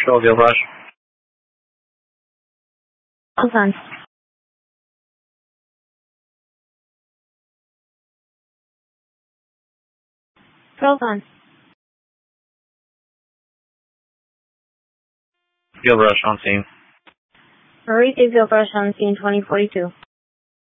Patrol, Field Rush. Done. Patrol done. Field Rush on scene. Marie Field Rush on scene 2042.